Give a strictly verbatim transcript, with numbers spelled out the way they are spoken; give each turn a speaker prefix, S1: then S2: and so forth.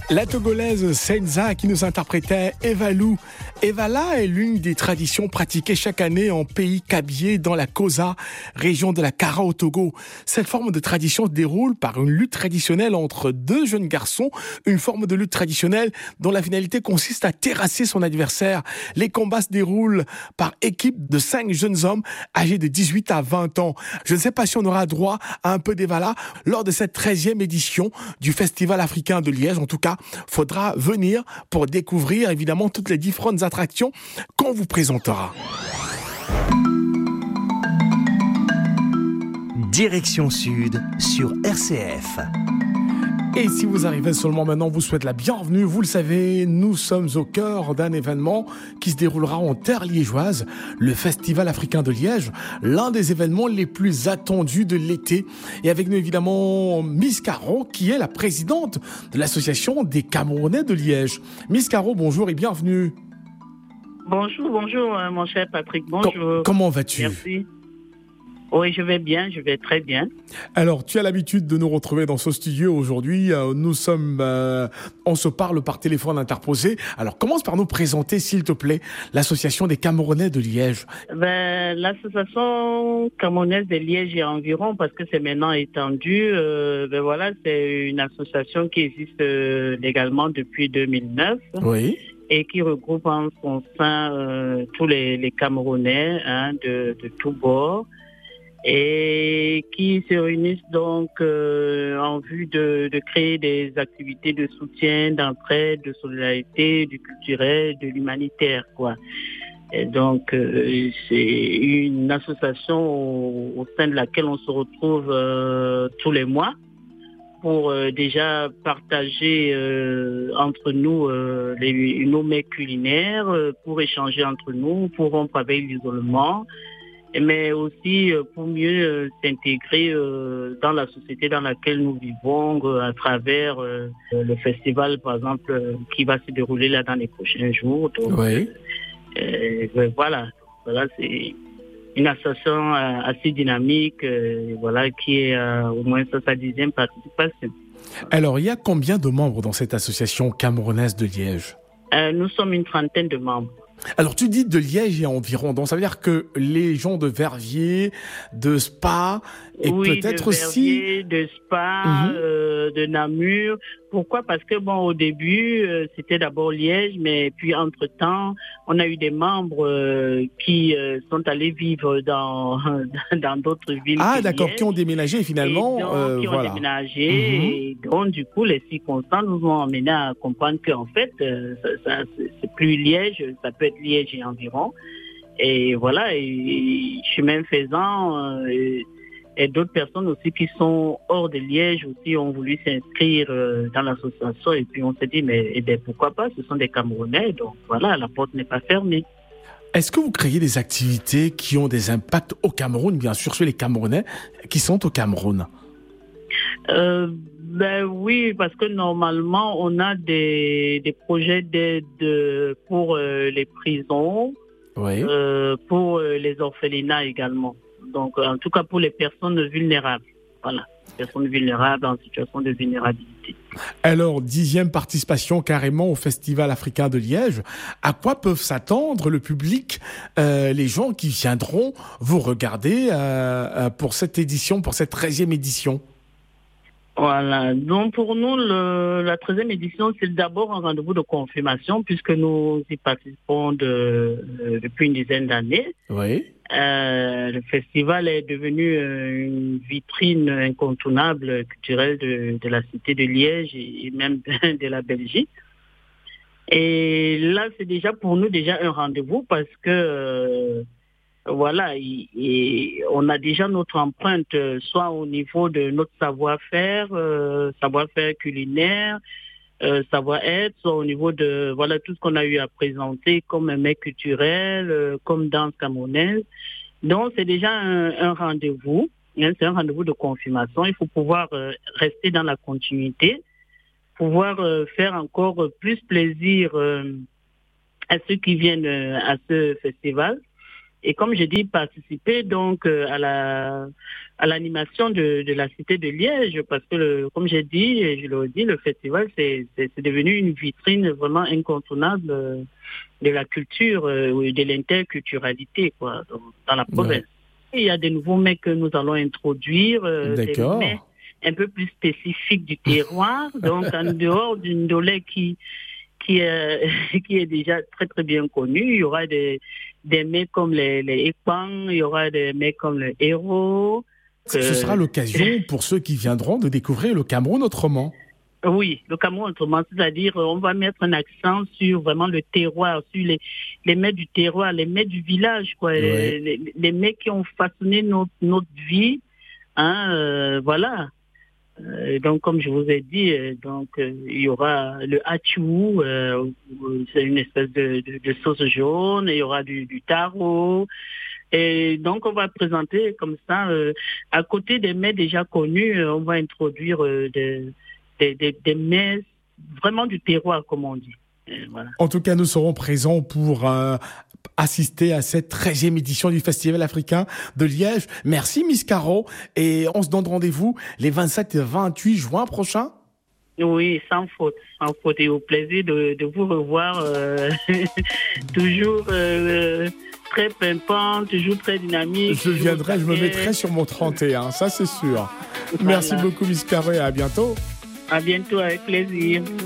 S1: La Togolaise Senza qui nous interprétait Evalou. Evala est l'une des traditions pratiquées chaque année en pays Kabyé dans la Kosa, région de la Kara au Togo. Cette forme de tradition se déroule par une lutte traditionnelle entre deux jeunes garçons, une forme de lutte traditionnelle dont la finalité consiste à terrasser son adversaire. Les combats se déroulent par équipe de cinq jeunes hommes âgés de dix-huit à vingt ans. Je ne sais pas si on aura droit à un peu d'Evala lors de cette treizième édition du Festival africain de Liège. En tout cas, faudra venir pour découvrir évidemment toutes les différentes attractions qu'on vous présentera.
S2: Direction Sud sur R C F.
S1: Et si vous arrivez seulement maintenant, on vous souhaite la bienvenue. Vous le savez, nous sommes au cœur d'un événement qui se déroulera en terre liégeoise, le Festival africain de Liège, l'un des événements les plus attendus de l'été. Et avec nous évidemment Miss Caro, qui est la présidente de l'association des Camerounais de Liège. Miss Caro, bonjour et bienvenue.
S3: Bonjour, bonjour mon cher Patrick, bonjour.
S1: Com- comment vas-tu ?
S3: Merci. Oui, je vais bien, je vais très bien.
S1: Alors, tu as l'habitude de nous retrouver dans ce studio aujourd'hui. Nous sommes, euh, on se parle par téléphone interposé. Alors, commence par nous présenter, s'il te plaît, l'association des Camerounais de Liège.
S3: Ben, l'association camerounaise de Liège et environ, parce que c'est maintenant étendu. Euh, ben voilà, c'est une association qui existe euh, légalement depuis deux mille neuf.
S1: Oui.
S3: Et qui regroupe en son sein euh, tous les, les Camerounais hein, de, de tous bords. Et qui se réunissent donc euh, en vue de, de créer des activités de soutien, d'entraide, de solidarité, du culturel, de l'humanitaire, quoi. Et donc, euh, c'est une association au, au sein de laquelle on se retrouve euh, tous les mois pour euh, déjà partager euh, entre nous euh, les, nos mets culinaires, euh, pour échanger entre nous, pour rompre avec l'isolement, mais aussi pour mieux s'intégrer dans la société dans laquelle nous vivons à travers le festival, par exemple, qui va se dérouler là dans les prochains jours. Donc,
S1: oui.
S3: euh, voilà, voilà, c'est une association assez dynamique, voilà, qui est au moins sa dixième participation.
S1: Alors, il y a combien de membres dans cette association camerounaise de Liège ?
S3: euh, Nous sommes une trentaine de membres.
S1: Alors, tu dis de Liège et environ, donc ça veut dire que les gens de Verviers, de Spa, et
S3: oui,
S1: peut-être
S3: de Verviers,
S1: aussi...
S3: de Spa,
S1: mm-hmm.
S3: euh, de Namur. Pourquoi ? Parce que, bon, au début, euh, c'était d'abord Liège, mais puis, entre-temps, on a eu des membres euh, qui euh, sont allés vivre dans, dans d'autres villes.
S1: Ah,
S3: que
S1: d'accord,
S3: Liège,
S1: qui ont déménagé finalement.
S3: et donc,
S1: euh,
S3: qui ont
S1: voilà.
S3: déménagé.
S1: Mm-hmm.
S3: Et donc, du coup, les circonstances nous ont amenés à comprendre qu'en fait, euh, ça, ça, c'est plus Liège, ça peut être Liège et environ. Et voilà, et, et chemin faisant, euh, et, et d'autres personnes aussi qui sont hors de Liège aussi ont voulu s'inscrire euh, dans l'association. Et puis on s'est dit, mais eh bien, pourquoi pas, ce sont des Camerounais, donc voilà, la porte n'est pas fermée.
S1: Est-ce que vous créez des activités qui ont des impacts au Cameroun, bien sûr, sur les Camerounais qui sont au Cameroun ?
S3: euh, Ben oui, parce que normalement, on a des, des projets d'aide pour euh, les prisons,
S1: oui.
S3: euh, pour euh, les orphelinats également. Donc, en tout cas, pour les personnes vulnérables. Voilà, personnes vulnérables en situation de vulnérabilité.
S1: Alors, dixième participation carrément au Festival africain de Liège. À quoi peuvent s'attendre le public, euh, les gens qui viendront vous regarder euh, pour cette édition, pour cette treizième édition ?
S3: Voilà, donc pour nous, le, la treizième édition, c'est d'abord un rendez-vous de confirmation puisque nous y participons de, de, depuis une dizaine d'années.
S1: Oui.
S3: Euh, le festival est devenu une vitrine incontournable culturelle de, de la cité de Liège et même de, de la Belgique. Et là, c'est déjà pour nous déjà un rendez-vous parce que euh, voilà, et, et on a déjà notre empreinte, soit au niveau de notre savoir-faire, euh, savoir-faire culinaire, euh, savoir-être, soit au niveau de voilà tout ce qu'on a eu à présenter comme un mets culturel, euh, comme danse camerounaise. Donc c'est déjà un, un rendez-vous, hein, c'est un rendez-vous de confirmation. Il faut pouvoir euh, rester dans la continuité, pouvoir euh, faire encore plus plaisir euh, à ceux qui viennent euh, à ce festival. et comme j'ai dit, participer donc euh, à la à l'animation de, de la cité de Liège, parce que le, comme j'ai dit et je le dis, le festival c'est, c'est, c'est devenu une vitrine vraiment incontournable euh, de la culture euh, et de l'interculturalité quoi dans, dans la province. Ouais. Il y a des nouveaux mets que nous allons introduire, euh,
S1: D'accord.
S3: des mets un peu plus spécifiques du terroir, donc en dehors d'une dolée qui qui est qui est déjà très très bien connue. Il y aura des des mets comme les les épans, il y aura des mets comme le héros.
S1: Ce euh... sera l'occasion pour ceux qui viendront de découvrir le Cameroun autrement.
S3: Oui, le Cameroun autrement, c'est-à-dire on va mettre un accent sur vraiment le terroir, sur les les mets du terroir, les mets du village, quoi, ouais. les, les, les mets qui ont façonné notre notre vie, hein, euh, voilà. Euh, donc comme je vous ai dit, euh, donc euh, il y aura le hachou, euh, c'est une espèce de, de, de sauce jaune, il y aura du, du taro. Et donc, on va présenter comme ça, euh, à côté des mets déjà connus, euh, on va introduire euh, des, des, des, des mets vraiment du terroir, comme on dit. Et voilà.
S1: En tout cas, nous serons présents pour euh, assister à cette treizième édition du Festival africain de Liège. Merci, Miss Caro. Et on se donne rendez-vous les vingt-sept et vingt-huit juin prochains.
S3: Oui, sans faute, sans faute. Et au plaisir de, de vous revoir euh, toujours... Euh, très pimpant, toujours très dynamique.
S1: Je viendrai, je me mettrai sur mon trente et un, ça c'est sûr. Voilà. Merci beaucoup Miss Caro et à bientôt.
S3: À bientôt, avec plaisir.